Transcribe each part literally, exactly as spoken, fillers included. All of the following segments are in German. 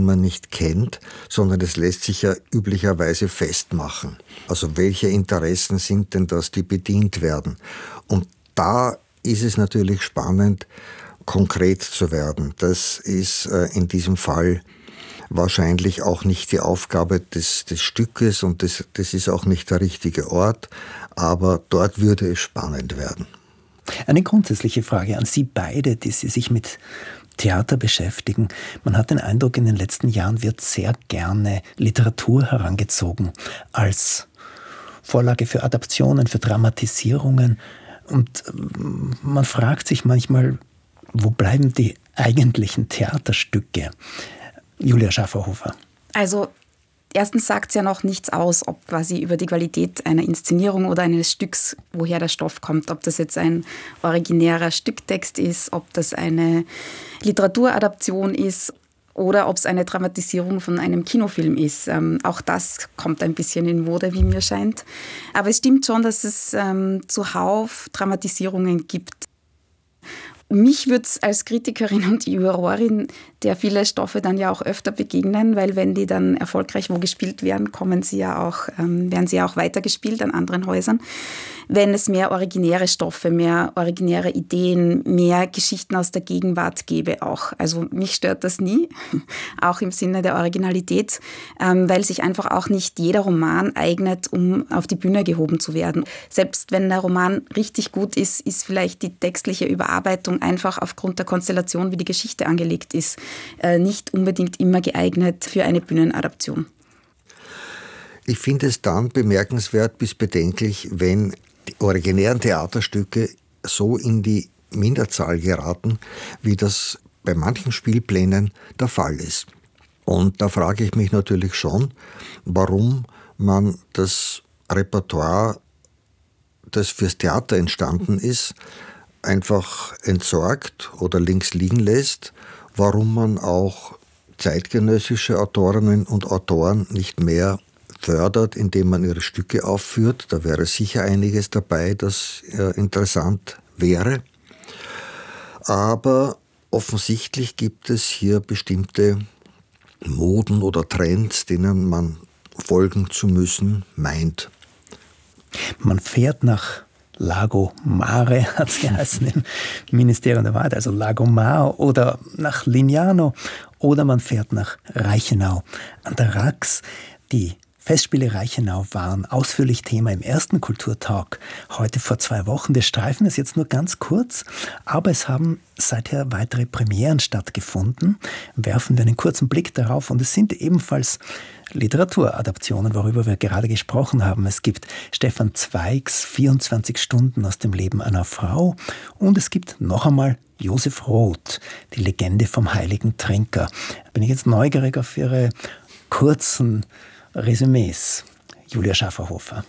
man nicht kennt, sondern es lässt sich ja üblicherweise festmachen. Also welche Interessen sind denn das, die bedient werden? Und da ist es natürlich spannend, konkret zu werden. Das ist äh, in diesem Fall wahrscheinlich auch nicht die Aufgabe des, des Stückes und das, das ist auch nicht der richtige Ort, aber dort würde es spannend werden. Eine grundsätzliche Frage an Sie beide, die Sie sich mit Theater beschäftigen. Man hat den Eindruck, in den letzten Jahren wird sehr gerne Literatur herangezogen als Vorlage für Adaptionen, für Dramatisierungen. Und man fragt sich manchmal, wo bleiben die eigentlichen Theaterstücke? Julia Schafferhofer. Also erstens sagt es ja noch nichts aus, ob quasi über die Qualität einer Inszenierung oder eines Stücks, woher der Stoff kommt. Ob das jetzt ein originärer Stücktext ist, ob das eine Literaturadaption ist oder ob es eine Dramatisierung von einem Kinofilm ist. Ähm, auch das kommt ein bisschen in Mode, wie mir scheint. Aber es stimmt schon, dass es ähm, zuhauf Dramatisierungen gibt. Mich würde es als Kritikerin und Jurorin der viele Stoffe dann ja auch öfter begegnen, weil wenn die dann erfolgreich wo gespielt werden, kommen sie ja auch, ähm, werden sie ja auch weitergespielt an anderen Häusern. Wenn es mehr originäre Stoffe, mehr originäre Ideen, mehr Geschichten aus der Gegenwart gäbe auch. Also mich stört das nie, auch im Sinne der Originalität, ähm, weil sich einfach auch nicht jeder Roman eignet, um auf die Bühne gehoben zu werden. Selbst wenn der Roman richtig gut ist, ist vielleicht die textliche Überarbeitung einfach aufgrund der Konstellation, wie die Geschichte angelegt ist, äh, nicht unbedingt immer geeignet für eine Bühnenadaption. Ich finde es dann bemerkenswert bis bedenklich, wenn die originären Theaterstücke so in die Minderzahl geraten, wie das bei manchen Spielplänen der Fall ist. Und da frage ich mich natürlich schon, warum man das Repertoire, das fürs Theater entstanden ist, einfach entsorgt oder links liegen lässt, warum man auch zeitgenössische Autorinnen und Autoren nicht mehr fördert, indem man ihre Stücke aufführt. Da wäre sicher einiges dabei, das äh, interessant wäre. Aber offensichtlich gibt es hier bestimmte Moden oder Trends, denen man folgen zu müssen meint. Man fährt nach Lago Mare, hat es geheißen im Ministerium der Wahrheit, also Lago Mare, oder nach Lignano, oder man fährt nach Reichenau an der Rax. Die Festspiele Reichenau waren ausführlich Thema im ersten Kulturtalk heute vor zwei Wochen. Wir streifen es jetzt nur ganz kurz, aber es haben seither weitere Premieren stattgefunden. Werfen wir einen kurzen Blick darauf und es sind ebenfalls Literaturadaptionen, worüber wir gerade gesprochen haben. Es gibt Stefan Zweigs vierundzwanzig Stunden aus dem Leben einer Frau und es gibt noch einmal Josef Roth, die Legende vom heiligen Trinker. Bin ich jetzt neugierig auf Ihre kurzen Resümees. Julia Schafferhofer.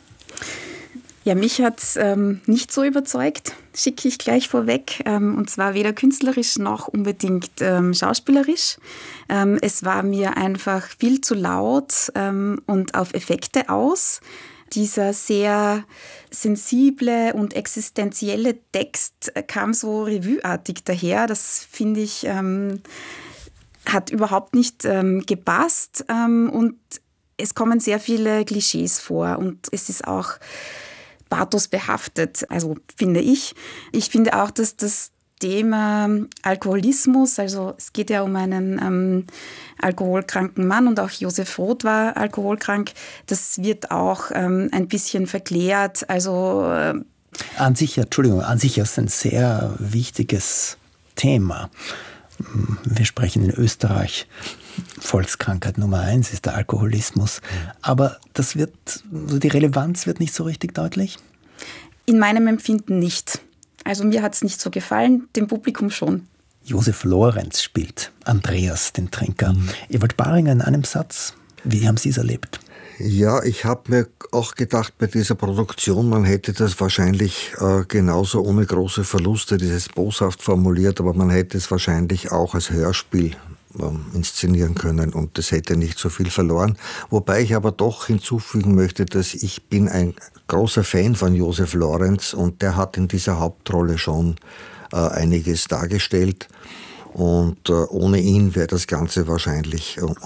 Ja, mich hat es ähm, nicht so überzeugt, schicke ich gleich vorweg. Ähm, und zwar weder künstlerisch noch unbedingt ähm, schauspielerisch. Ähm, es war mir einfach viel zu laut ähm, und auf Effekte aus. Dieser sehr sensible und existenzielle Text kam so revueartig daher. Das finde ich, ähm, hat überhaupt nicht ähm, gepasst. Ähm, und es kommen sehr viele Klischees vor und es ist auch pathosbehaftet, also finde ich. Ich finde auch, dass das Thema Alkoholismus, also es geht ja um einen ähm, alkoholkranken Mann und auch Josef Roth war alkoholkrank, das wird auch ähm, ein bisschen verklärt. Also äh an sich, Entschuldigung, an sich ist ein sehr wichtiges Thema. Wir sprechen in Österreich, Volkskrankheit Nummer eins ist der Alkoholismus. Aber das wird, die Relevanz wird nicht so richtig deutlich? In meinem Empfinden nicht. Also mir hat es nicht so gefallen, dem Publikum schon. Josef Lorenz spielt Andreas, den Trinker. Mhm. Ewald Baringer in einem Satz, wie haben Sie es erlebt? Ja, ich habe mir auch gedacht, bei dieser Produktion, man hätte das wahrscheinlich äh, genauso ohne große Verluste, dieses boshaft formuliert, aber man hätte es wahrscheinlich auch als Hörspiel ähm, inszenieren können und das hätte nicht so viel verloren. Wobei ich aber doch hinzufügen möchte, dass ich bin ein großer Fan von Josef Lorenz und der hat in dieser Hauptrolle schon äh, einiges dargestellt und äh, ohne ihn wäre das Ganze wahrscheinlich